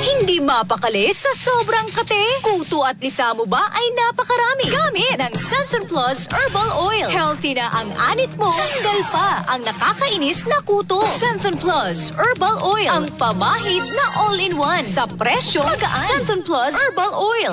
Hindi mapakali sa sobrang kate. Kuto at lisa mo ba ay napakarami. Gamit ng Centrum Plus Herbal Oil. Healthy na ang anit mo. Tanggal pa ang nakakainis na kuto. Centrum Plus Herbal Oil. Ang pamahid na all-in-one. Sa presyo magaan. Centrum Plus Herbal Oil.